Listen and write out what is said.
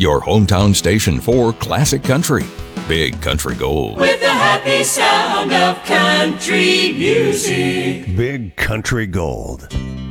your hometown station for classic country. Big Country Gold. With the happy sound of country music. Big Country Gold.